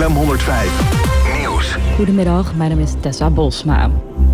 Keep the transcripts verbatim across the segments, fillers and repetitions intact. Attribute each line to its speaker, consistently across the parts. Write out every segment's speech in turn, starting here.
Speaker 1: Haarlem honderdvijf Nieuws.
Speaker 2: Goedemiddag, mijn naam is Tessa Bosma.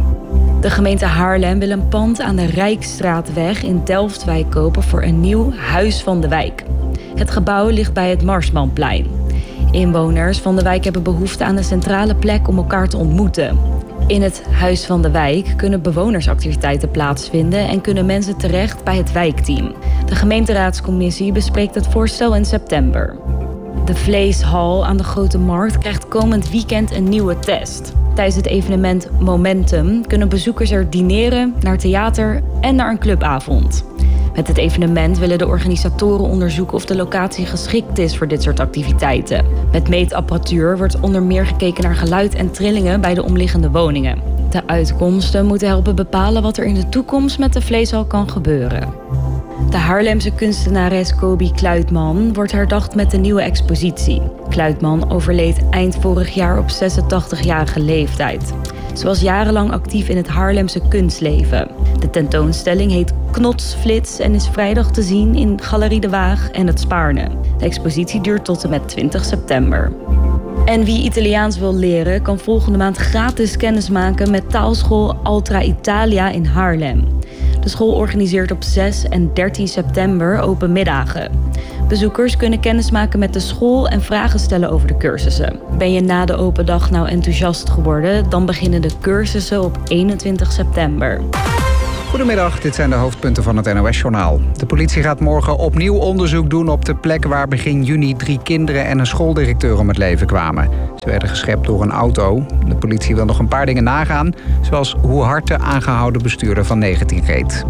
Speaker 2: De gemeente Haarlem wil een pand aan de Rijksstraatweg in Delftwijk kopen voor een nieuw Huis van de Wijk. Het gebouw ligt bij het Marsmanplein. Inwoners van de wijk hebben behoefte aan een centrale plek om elkaar te ontmoeten. In het Huis van de Wijk kunnen bewonersactiviteiten plaatsvinden en kunnen mensen terecht bij het wijkteam. De gemeenteraadscommissie bespreekt het voorstel in september. De Vleeshal aan de Grote Markt krijgt komend weekend een nieuwe test. Tijdens het evenement Momentum kunnen bezoekers er dineren, naar theater en naar een clubavond. Met het evenement willen de organisatoren onderzoeken of de locatie geschikt is voor dit soort activiteiten. Met meetapparatuur wordt onder meer gekeken naar geluid en trillingen bij de omliggende woningen. De uitkomsten moeten helpen bepalen wat er in de toekomst met de Vleeshal kan gebeuren. De Haarlemse kunstenares Kobi Kluitman wordt herdacht met een nieuwe expositie. Kluitman overleed eind vorig jaar op zesentachtigjarige leeftijd. Ze was jarenlang actief in het Haarlemse kunstleven. De tentoonstelling heet Knotsflits en is vrijdag te zien in Galerie de Waag en het Spaarne. De expositie duurt tot en met twintig september. En wie Italiaans wil leren, kan volgende maand gratis kennismaken met taalschool Altra Italia in Haarlem. De school organiseert op zes en dertien september open middagen. Bezoekers kunnen kennismaken met de school en vragen stellen over de cursussen. Ben je na de open dag nou enthousiast geworden? Dan beginnen de cursussen op eenentwintig september.
Speaker 3: Goedemiddag, dit zijn de hoofdpunten van het N O S-journaal. De politie gaat morgen opnieuw onderzoek doen op de plek waar begin juni drie kinderen en een schooldirecteur om het leven kwamen. Ze werden geschept door een auto. De politie wil nog een paar dingen nagaan, zoals hoe hard de aangehouden bestuurder van negentien reed.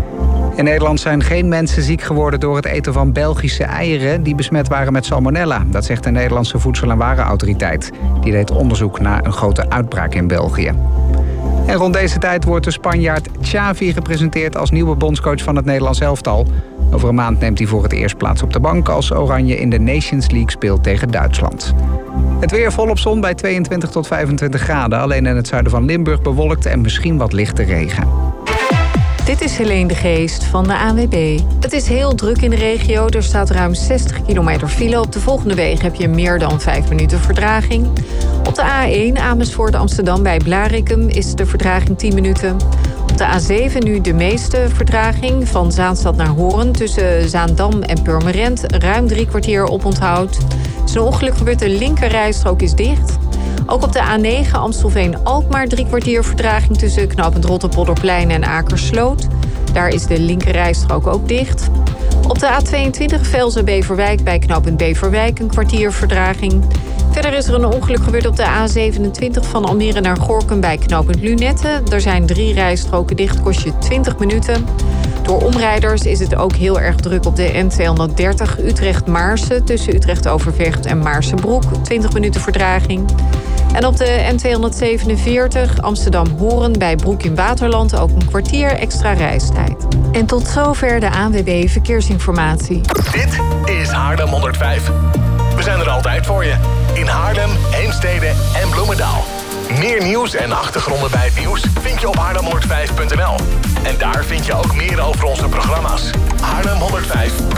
Speaker 3: In Nederland zijn geen mensen ziek geworden door het eten van Belgische eieren die besmet waren met salmonella. Dat zegt de Nederlandse Voedsel- en Warenautoriteit. Die deed onderzoek naar een grote uitbraak in België. En rond deze tijd wordt de Spanjaard Xavi gepresenteerd als nieuwe bondscoach van het Nederlands elftal. Over een maand neemt hij voor het eerst plaats op de bank als Oranje in de Nations League speelt tegen Duitsland. Het weer volop zon bij tweeëntwintig tot vijfentwintig graden. Alleen in het zuiden van Limburg bewolkt en misschien wat lichte regen.
Speaker 4: Dit is Helene de Geest van de A N W B. Het is heel druk in de regio. Er staat ruim zestig kilometer file. Op de volgende wegen heb je meer dan vijf minuten vertraging. Op de A één Amersfoort Amsterdam bij Blarikum is de vertraging tien minuten. Op de A zeven nu de meeste vertraging. Van Zaanstad naar Hoorn tussen Zaandam en Purmerend. Ruim drie kwartier oponthoud. Er is een ongeluk gebeurd, de linkerrijstrook is dicht. Ook op de A negen Amstelveen-Alkmaar drie kwartier vertraging tussen knooppunt Rotterpolderplein en Akersloot. Daar is de linkerrijstrook ook dicht. Op de A tweeëntwintig Velzen-Beverwijk bij knooppunt Beverwijk een kwartier vertraging. Verder is er een ongeluk gebeurd op de A zevenentwintig van Almere naar Gorinchem bij knooppunt Lunette. Er zijn drie rijstroken dicht, kost je twintig minuten. Door omrijders is het ook heel erg druk op de N tweehonderddertig Utrecht-Maarsen tussen Utrecht-Overvecht en Maarsenbroek. twintig minuten vertraging. En op de N tweehonderdzevenenveertig Amsterdam-Horen bij Broek in Waterland ook een kwartier extra reistijd. En tot zover de A N W B Verkeersinformatie.
Speaker 1: Dit is Haarlem honderdvijf. We zijn er altijd voor je. In Haarlem, Heemstede en Bloemendaal. Meer nieuws en achtergronden bij het nieuws vind je op haarlem honderdvijf punt n l. En daar vind je ook meer over onze programma's. Haarlem honderdvijf.